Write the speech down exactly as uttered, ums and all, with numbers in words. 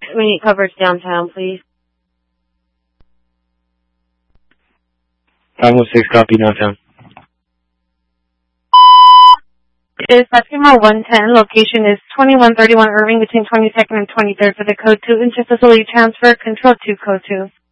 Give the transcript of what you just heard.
We need coverage downtown, please. five one six, copy downtown. It is Fatima one ten. Location is twenty-one thirty-one Irving between twenty-second and twenty-third for the code two interfacility transfer. Control two, code two.